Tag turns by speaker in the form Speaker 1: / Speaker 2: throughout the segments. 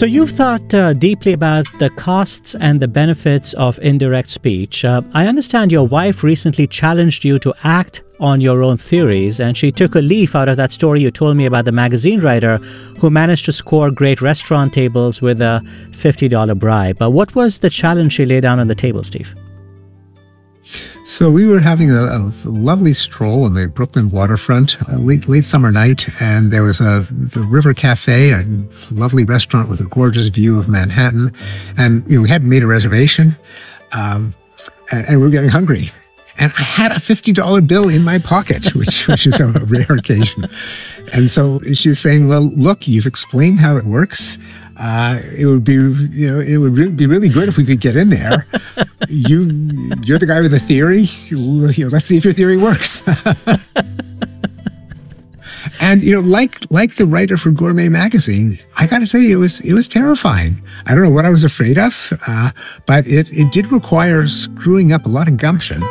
Speaker 1: So you've thought deeply about the costs and the benefits of indirect speech. I understand your wife recently challenged you to act on your own theories, and she took a leaf out of that story you told me about the magazine writer who managed to score great restaurant tables with a $50 bribe. But what was the challenge she laid down on the table, Steve?
Speaker 2: So we were having a lovely stroll on the Brooklyn waterfront, a late summer night, and there was the River Cafe, a lovely restaurant with a gorgeous view of Manhattan. And we hadn't made a reservation, and we were getting hungry. And I had a $50 bill in my pocket, which is a rare occasion. And so she was saying, "Well, look, you've explained how it works. It would be, be really good if we could get in there. You're the guy with the theory. Let's see if your theory works." And like the writer for Gourmet magazine, I got to say it was terrifying. I don't know what I was afraid of, but it did require screwing up a lot of gumption.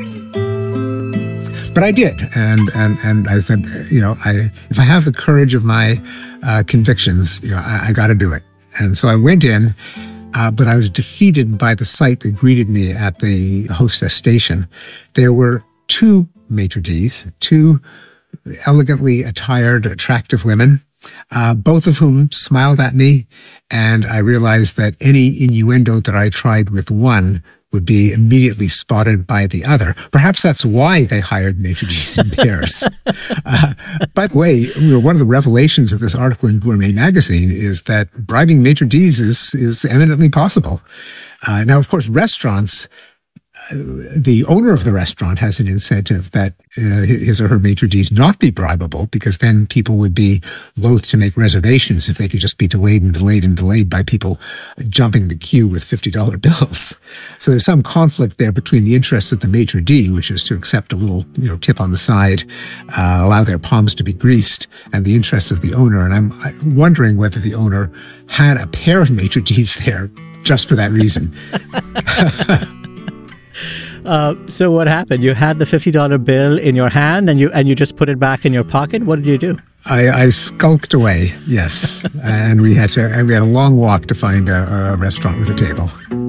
Speaker 2: But I did, and I said, if I have the courage of my convictions, I got to do it. And so I went in, but I was defeated by the sight that greeted me at the hostess station. There were two maitre d's, two elegantly attired, attractive women, both of whom smiled at me, and I realized that any innuendo that I tried with one would be immediately spotted by the other. Perhaps that's why they hired maitre d's in pairs. By the way, one of the revelations of this article in Gourmet magazine is that bribing maitre d's is eminently possible. Now, of course, restaurants, the owner of the restaurant has an incentive that his or her maitre d's not be bribable, because then people would be loath to make reservations if they could just be delayed and delayed and delayed by people jumping the queue with $50 bills. So there's some conflict there between the interests of the maitre d', which is to accept a little tip on the side, allow their palms to be greased, and the interests of the owner. And I'm wondering whether the owner had a pair of maitre d's there just for that reason.
Speaker 1: So what happened? You had the $50 bill in your hand, and you just put it back in your pocket. What did you do?
Speaker 2: I skulked away. Yes, and we had a long walk to find a restaurant with a table.